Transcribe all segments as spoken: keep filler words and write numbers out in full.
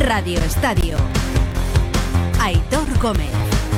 Radio Estadio. Aitor Gómez.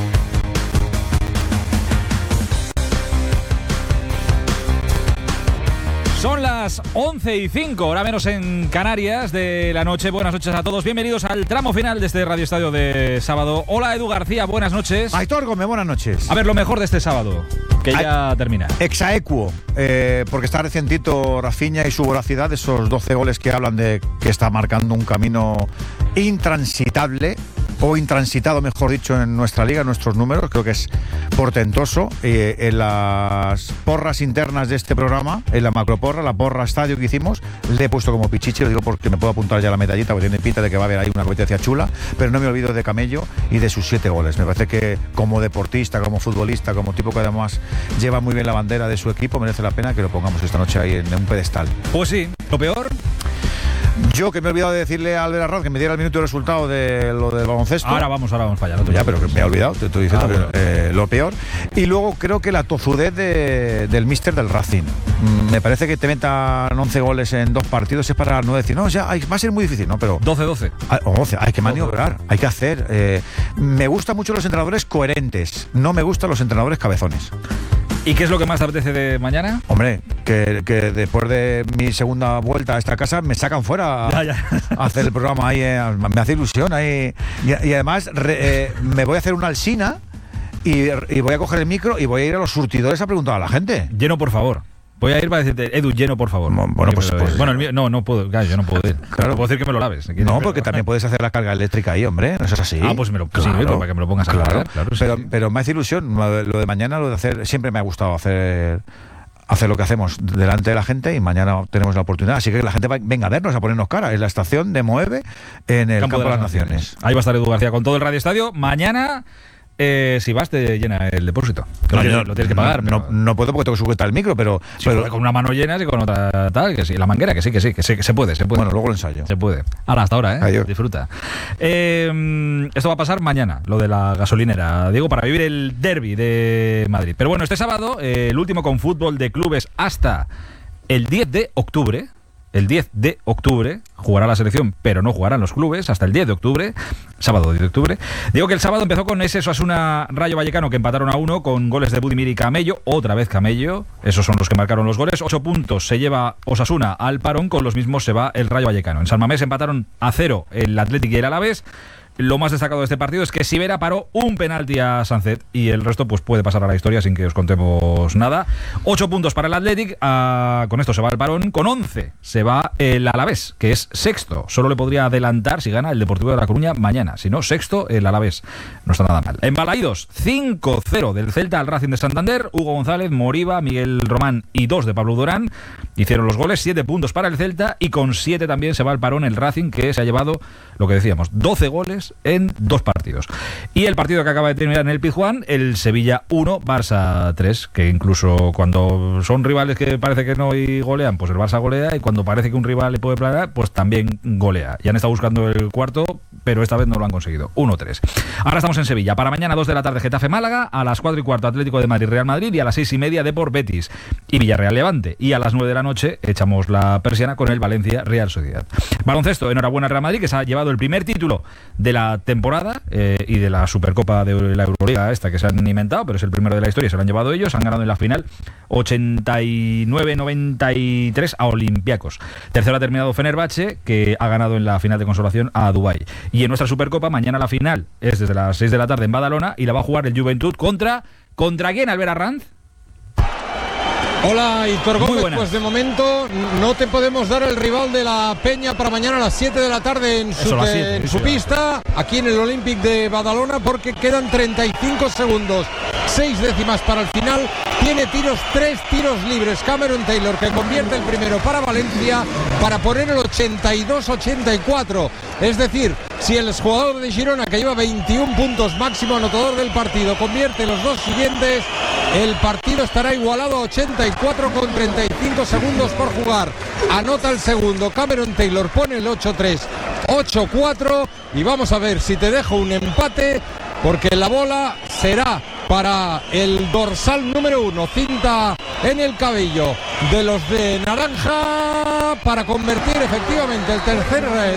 Son las once y cinco, hora menos en Canarias de la noche. Buenas noches a todos. Bienvenidos al tramo final de este Radio Estadio de sábado. Hola, Edu García, buenas noches. Aitor Gómez, buenas noches. A ver, lo mejor de este sábado, que ya Ay, termina. Exaequo, eh, porque está recientito Rafinha y su voracidad, esos doce goles que hablan de que está marcando un camino intransitable, o intransitado, mejor dicho, en nuestra liga, en nuestros números. Creo que es portentoso. Eh, en las porras internas de este programa, en la macroporra, la porra estadio que hicimos, le he puesto como pichichi, lo digo porque me puedo apuntar ya la medallita, porque tiene pinta de que va a haber ahí una competencia chula, pero no me olvido de Camello y de sus siete goles. Me parece que como deportista, como futbolista, como tipo que además lleva muy bien la bandera de su equipo, merece la pena que lo pongamos esta noche ahí en un pedestal. Pues sí, lo peor... Yo que me he olvidado de decirle a Albert Arranz que me diera el minuto de resultado de lo del baloncesto. Ahora vamos, ahora vamos para allá. No ya, pero que me he olvidado, te estoy diciendo ah, bueno. que, eh, lo peor. Y luego creo que la tozudez de, del míster del Racing. Mm, me parece que te metan once goles en dos partidos es para no decir, no, ya hay, va a ser muy difícil, ¿no? Pero doce doce. O once, hay que maniobrar, hay que hacer. Eh, me gustan mucho los entrenadores coherentes, no me gustan los entrenadores cabezones. ¿Y qué es lo que más te apetece de mañana? Hombre, que, que después de mi segunda vuelta a esta casa me sacan fuera ya, ya. a hacer el programa ahí. Eh, me hace ilusión ahí. Y, y además re, eh, me voy a hacer una alsina y, y voy a coger el micro y voy a ir a los surtidores a preguntar a la gente. Lleno, por favor. Voy a ir para decirte, Edu, lleno, por favor. Bueno, pues, pues bueno el mío, no, no puedo, claro, yo no puedo ir. Claro. Puedo decir que me lo laves. No, porque también puedes hacer la carga eléctrica ahí, hombre. ¿No es así? Ah, pues me lo claro. sí, para que me lo pongas a claro. cargar. Claro, pero, sí. pero me hace ilusión lo de mañana, lo de hacer. Siempre me ha gustado hacer. hacer lo que hacemos delante de la gente y mañana tenemos la oportunidad. Así que la gente va, venga a vernos, a ponernos cara. En la estación de Moeve, en el Campo, Campo de las Naciones. Naciones. Ahí va a estar Edu García con todo el Radio Estadio. Mañana, eh, si vas, te llena el depósito. No, lo, tienes, yo, lo tienes que pagar. No, pero... no puedo porque tengo que sujetar el micro, pero, sí, pero... con una mano llena y con otra tal, que sí. La manguera, que sí, que sí, que sí, que se puede, se puede. Bueno, luego lo ensayo. Se puede. Ahora, hasta ahora, ¿eh? Adiós. Disfruta. Eh, esto va a pasar mañana, lo de la gasolinera, Diego, para vivir el derbi de Madrid. Pero bueno, este sábado, eh, el último con fútbol de clubes hasta el diez de octubre. El diez de octubre jugará la selección, pero no jugarán los clubes hasta el diez de octubre, sábado diez de octubre. Digo que el sábado empezó con ese Osasuna Rayo Vallecano, que empataron a uno con goles de Budimir y Camello, otra vez Camello, esos son los que marcaron los goles. Ocho puntos se lleva Osasuna al parón, con los mismos se va el Rayo Vallecano. En San Mamés empataron a cero el Athletic y el Alavés. Lo más destacado de este partido es que Sivera paró un penalti a Sánchez y el resto pues puede pasar a la historia sin que os contemos nada. Ocho puntos para el Athletic, uh, con esto se va el parón. Con once se va el Alavés, que es sexto. Solo le podría adelantar si gana el Deportivo de La Coruña mañana. Si no, sexto el Alavés. No está nada mal. En Balaídos, cinco cero del Celta al Racing de Santander. Hugo González, Moriba, Miguel Román y dos de Pablo Durán hicieron los goles. Siete puntos para el Celta y con siete también se va el parón el Racing, que se ha llevado, lo que decíamos, doce goles en dos partidos. Y el partido que acaba de terminar en el Pizjuán, el Sevilla uno, Barça tres, que incluso cuando son rivales que parece que no y golean, pues el Barça golea, y cuando parece que un rival le puede planear, pues también golea. Y han estado buscando el cuarto, pero esta vez no lo han conseguido. uno tres. Ahora estamos en Sevilla. Para mañana, dos de la tarde, Getafe Málaga, a las cuatro y cuarto Atlético de Madrid Real Madrid, y a las seis y media Depor Betis y Villarreal Levante. Y a las nueve de la noche echamos la persiana con el Valencia Real Sociedad. Baloncesto, enhorabuena Real Madrid, que se ha llevado el primer título de la temporada eh, y de la Supercopa de la Euroliga esta que se han inventado, pero es el primero de la historia, se lo han llevado ellos. Han ganado en la final ochenta y nueve noventa y tres a Olympiacos. Tercero ha terminado Fenerbahce, que ha ganado en la final de consolación a Dubái. Y en nuestra Supercopa mañana la final es desde las seis de la tarde en Badalona y la va a jugar el Juventud contra ¿contra quién, Albert Arranz? Hola, Aitor Gómez. Pues de momento no te podemos dar el rival de la Peña para mañana a las siete de la tarde en su, siete, en su pista, aquí en el Olympic de Badalona, porque quedan treinta y cinco segundos, seis décimas para el final. Tiene tiros, tres tiros libres Cameron Taylor, que convierte el primero para Valencia para poner el ochenta y dos ochenta y cuatro. Es decir, si el jugador de Girona, que lleva veintiún puntos, máximo anotador del partido, convierte los dos siguientes, el partido estará igualado a ochenta y cuatro con treinta y cinco segundos por jugar. Anota el segundo Cameron Taylor, pone el ocho tres ocho cuatro, y vamos a ver si te dejo un empate, porque la bola será para el dorsal número uno, cinta en el cabello de los de naranja, para convertir efectivamente el tercer